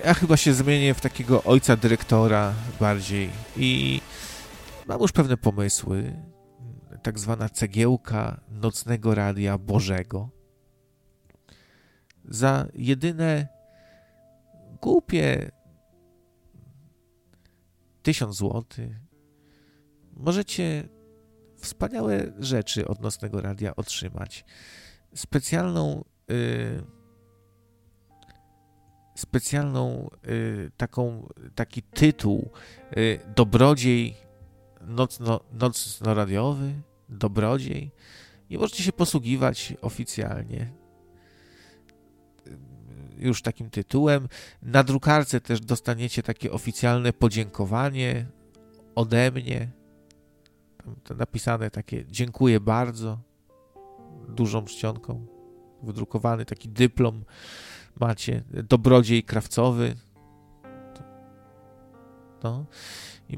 Ja chyba się zmienię w takiego ojca dyrektora bardziej i mam już pewne pomysły. Tak zwana cegiełka Nocnego Radia Bożego. Za jedyne głupie 1000 złotych możecie wspaniałe rzeczy od Nocnego Radia otrzymać. Taki tytuł Dobrodziej nocno-radiowy, Dobrodziej, i możecie się posługiwać oficjalnie już takim tytułem. Na drukarce też dostaniecie takie oficjalne podziękowanie ode mnie. To napisane takie dziękuję bardzo, dużą czcionką, wydrukowany taki dyplom macie, dobrodziej krawcowy. No. I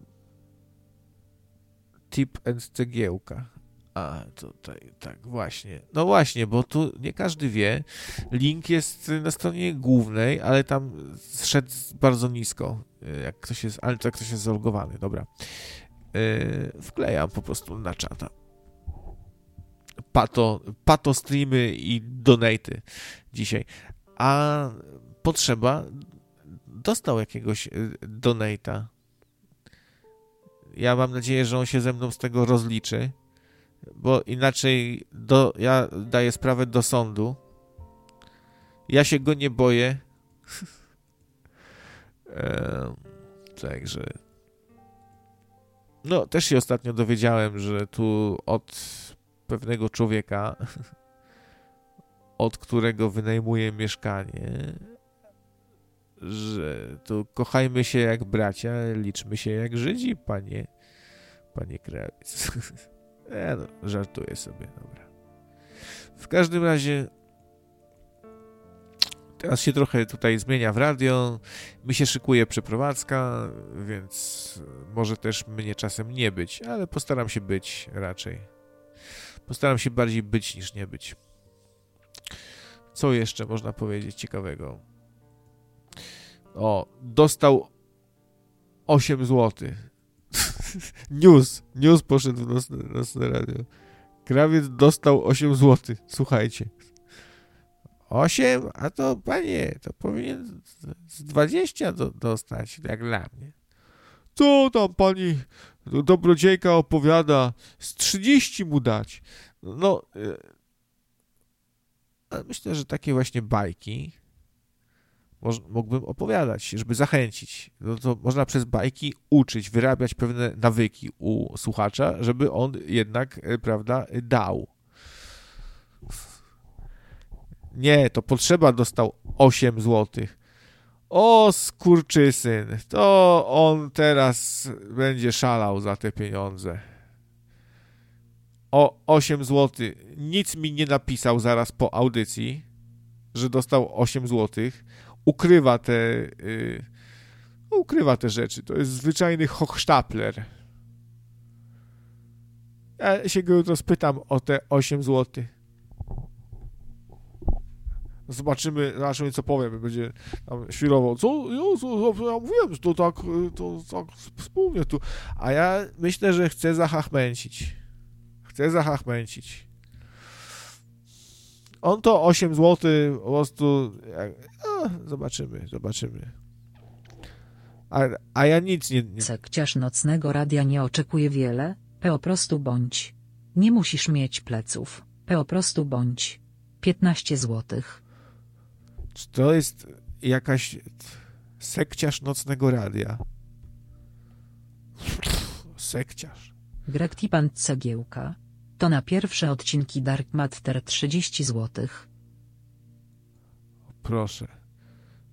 tip and cegiełka. A, tutaj, tak, właśnie. No właśnie, bo tu nie każdy wie. Link jest na stronie głównej, ale tam zszedł bardzo nisko, jak ktoś jest zalogowany. Dobra. Wklejam po prostu na czata. Pato streamy i donaty dzisiaj. A Potrzeba dostał jakiegoś donata. Ja mam nadzieję, że on się ze mną z tego rozliczy, bo inaczej ja daję sprawę do sądu. Ja się go nie boję. Także no, też się ostatnio dowiedziałem, że tu od pewnego człowieka, od którego wynajmuję mieszkanie, że tu kochajmy się jak bracia, liczmy się jak Żydzi, panie krawiec. No, żartuję sobie, dobra. W każdym razie teraz się trochę tutaj zmienia w radio, mi się szykuje przeprowadzka, więc może też mnie czasem nie być, ale postaram się być raczej. Postaram się bardziej być niż nie być. Co jeszcze można powiedzieć ciekawego? O, dostał 8 zł. News poszedł w nocne radio. Krawiec dostał 8 zł. Słuchajcie. 8? A to, panie, to powinien z 20 dostać, jak dla mnie. Co tam pani dobrodziejka opowiada? Z 30 mu dać. No, myślę, że takie właśnie bajki mógłbym opowiadać, żeby zachęcić. No to można przez bajki uczyć, wyrabiać pewne nawyki u słuchacza, żeby on jednak, prawda, dał. Nie, to Potrzeba dostał 8 złotych. O, skurczysyn, to on teraz będzie szalał za te pieniądze. O 8 złotych. Nic mi nie napisał zaraz po audycji, że dostał 8 złotych. Ukrywa te rzeczy. To jest zwyczajny hochsztapler. Ja się go jutro spytam o te 8 złotych. Zobaczymy, co powiem. Będzie tam świrował. Ja mówiłem, że to tak wspólnie tu. A ja myślę, że chcę zahachmęcić. On to 8 zł po prostu... Zobaczymy. A ja nic nie... Sekciarz Nocnego Radia nie oczekuje wiele, po prostu bądź. Nie musisz mieć pleców, po prostu bądź. 15 złotych. Czy to jest jakaś sekciarz Nocnego Radia? Sekciarz. Greg Tipan Cegiełka. To na pierwsze odcinki Dark Matter 30 złotych. Proszę.